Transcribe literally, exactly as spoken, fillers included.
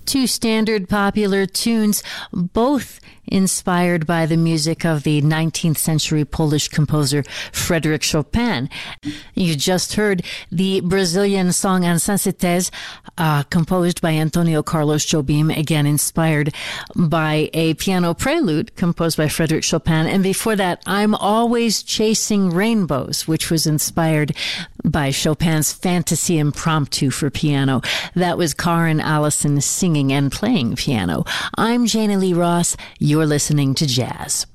two standard popular tunes, both inspired by the music of the nineteenth century Polish composer Frédéric Chopin. You just heard the Brazilian song Insensites, uh, composed by Antonio Carlos Jobim, again inspired by a piano prelude composed by Frédéric Chopin. And before that, I'm Always Chasing Rainbows, which was inspired by Chopin's Fantasy Impromptu for piano. That was Karen Allison singing and playing piano. I'm Jana Lee Ross. You're listening to Jazz.